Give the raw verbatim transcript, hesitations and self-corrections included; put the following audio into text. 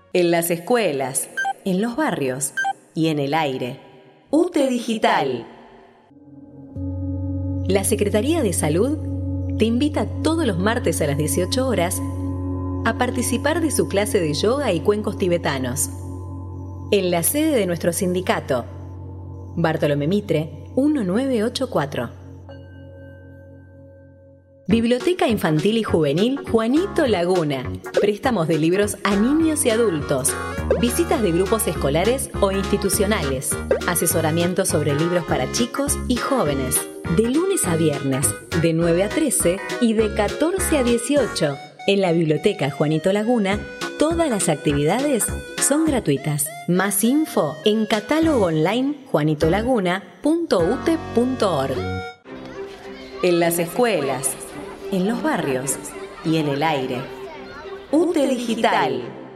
En las escuelas, en los barrios y en el aire. U T E Digital. La Secretaría de Salud te invita todos los martes a las dieciocho horas a participar de su clase de yoga y cuencos tibetanos en la sede de nuestro sindicato, Bartolomé Mitre, mil novecientos ochenta y cuatro. Biblioteca Infantil y Juvenil Juanito Laguna. Préstamos de libros a niños y adultos. Visitas de grupos escolares o institucionales. Asesoramiento sobre libros para chicos y jóvenes. De lunes a viernes, de nueve a trece y de catorce a dieciocho. En la Biblioteca Juanito Laguna, todas las actividades son gratuitas. Más info en catálogo online juanito laguna punto u t e punto org. En las escuelas, en los barrios y en el aire. U T E Digital.